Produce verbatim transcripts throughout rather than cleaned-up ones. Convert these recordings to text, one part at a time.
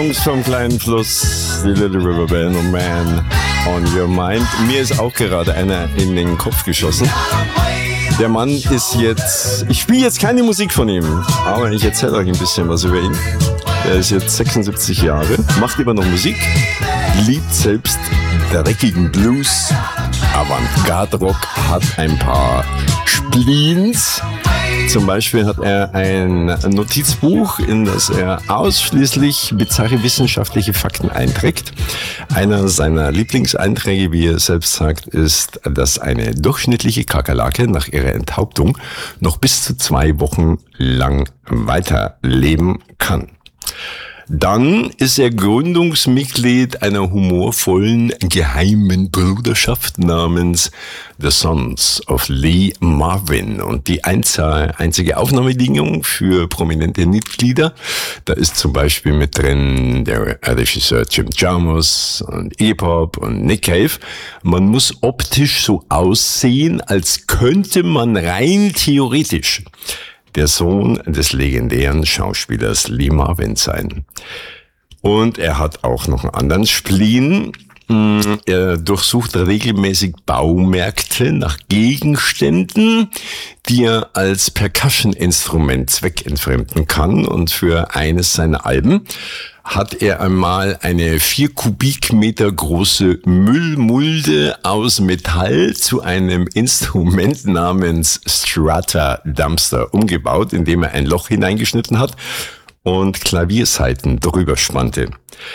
Jungs vom kleinen Fluss, die Little River Band und Man on Your Mind. Mir ist auch gerade einer in den Kopf geschossen. Der Mann ist jetzt, ich spiele jetzt keine Musik von ihm, aber ich erzähle euch ein bisschen was über ihn. Er ist jetzt sechsundsiebzig Jahre, macht immer noch Musik, liebt selbst dreckigen Blues, Avantgarde-Rock, hat ein paar Spleens. Zum Beispiel hat er ein Notizbuch, in das er ausschließlich bizarre wissenschaftliche Fakten einträgt. Einer seiner Lieblingseinträge, wie er selbst sagt, ist, dass eine durchschnittliche Kakerlake nach ihrer Enthauptung noch bis zu zwei Wochen lang weiterleben kann. Dann ist er Gründungsmitglied einer humorvollen, geheimen Bruderschaft namens The Sons of Lee Marvin. Und die einzige Aufnahmebedingung für prominente Mitglieder, da ist zum Beispiel mit drin der Regisseur Jim Jarmusch und Iggy Pop und Nick Cave. Man muss optisch so aussehen, als könnte man rein theoretisch der Sohn des legendären Schauspielers Lee Marvin sein. Und er hat auch noch einen anderen Spleen. Er durchsucht regelmäßig Baumärkte nach Gegenständen, die er als Percussion-Instrument zweckentfremden kann. Und für eines seiner Alben hat er einmal eine vier Kubikmeter große Müllmulde aus Metall zu einem Instrument namens Strata Dumpster umgebaut, indem er ein Loch hineingeschnitten hat und Klaviersaiten drüber spannte.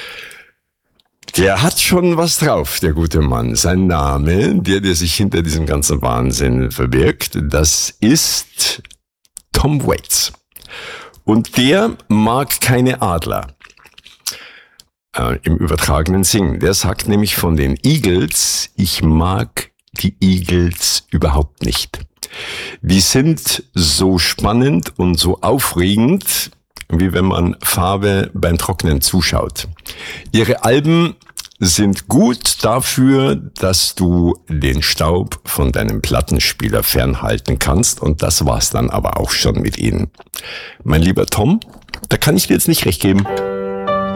Der hat schon was drauf, der gute Mann. Sein Name, der, der sich hinter diesem ganzen Wahnsinn verbirgt, das ist Tom Waits. Und der mag keine Adler. Äh, im übertragenen Sinn. Der sagt nämlich von den Eagles, ich mag die Eagles überhaupt nicht. Die sind so spannend und so aufregend, wie wenn man Farbe beim Trocknen zuschaut. Ihre Alben sind gut dafür, dass du den Staub von deinem Plattenspieler fernhalten kannst, und das war's dann aber auch schon mit ihnen. Mein lieber Tom, da kann ich dir jetzt nicht recht geben.